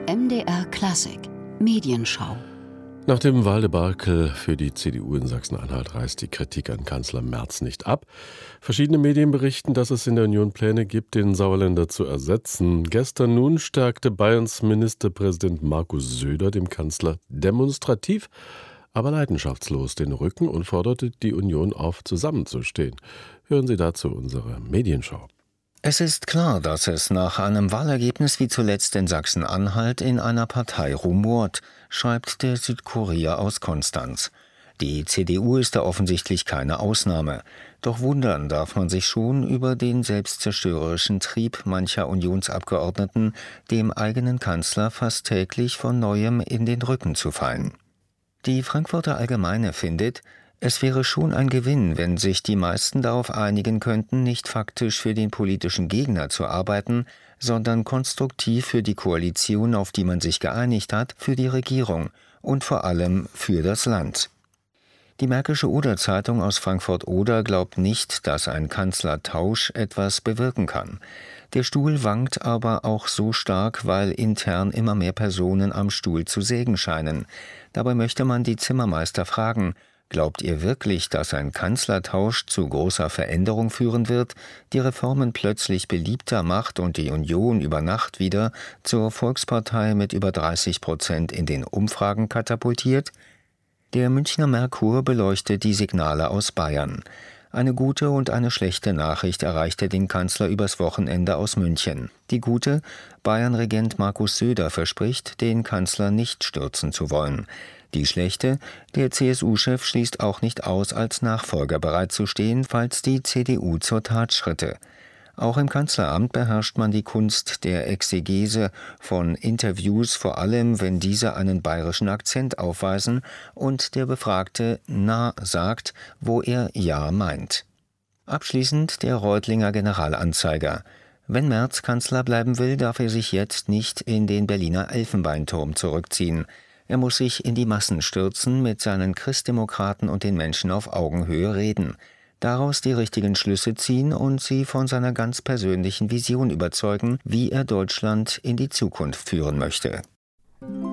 MDR Klassik Medienschau. Nach dem Wahldebakel für die CDU in Sachsen-Anhalt reißt die Kritik an Kanzler Merz nicht ab. Verschiedene Medien berichten, dass es in der Union Pläne gibt, den Sauerländer zu ersetzen. Gestern nun stärkte Bayerns Ministerpräsident Markus Söder dem Kanzler demonstrativ, aber leidenschaftslos den Rücken und forderte die Union auf, zusammenzustehen. Hören Sie dazu unsere Medienschau. Es ist klar, dass es nach einem Wahlergebnis wie zuletzt in Sachsen-Anhalt in einer Partei rumort, schreibt der Südkurier aus Konstanz. Die CDU ist da offensichtlich keine Ausnahme. Doch wundern darf man sich schon über den selbstzerstörerischen Trieb mancher Unionsabgeordneten, dem eigenen Kanzler fast täglich von Neuem in den Rücken zu fallen. Die Frankfurter Allgemeine findet, es wäre schon ein Gewinn, wenn sich die meisten darauf einigen könnten, nicht faktisch für den politischen Gegner zu arbeiten, sondern konstruktiv für die Koalition, auf die man sich geeinigt hat, für die Regierung und vor allem für das Land. Die Märkische Oder-Zeitung aus Frankfurt-Oder glaubt nicht, dass ein Kanzlertausch etwas bewirken kann. Der Stuhl wankt aber auch so stark, weil intern immer mehr Personen am Stuhl zu sägen scheinen. Dabei möchte man die Zimmermeister fragen: Glaubt ihr wirklich, dass ein Kanzlertausch zu großer Veränderung führen wird, die Reformen plötzlich beliebter macht und die Union über Nacht wieder zur Volkspartei mit über 30% in den Umfragen katapultiert? Der Münchner Merkur beleuchtet die Signale aus Bayern. Eine gute und eine schlechte Nachricht erreichte den Kanzler übers Wochenende aus München. Die gute: Bayern-Regent Markus Söder verspricht, den Kanzler nicht stürzen zu wollen. Die schlechte: der CSU-Chef schließt auch nicht aus, als Nachfolger bereitzustehen, falls die CDU zur Tat schritte. Auch im Kanzleramt beherrscht man die Kunst der Exegese von Interviews, vor allem wenn diese einen bayerischen Akzent aufweisen und der Befragte na sagt, wo er ja meint. Abschließend der Reutlinger Generalanzeiger: Wenn Merz Kanzler bleiben will, darf er sich jetzt nicht in den Berliner Elfenbeinturm zurückziehen. Er muss sich in die Massen stürzen, mit seinen Christdemokraten und den Menschen auf Augenhöhe reden, daraus die richtigen Schlüsse ziehen und sie von seiner ganz persönlichen Vision überzeugen, wie er Deutschland in die Zukunft führen möchte.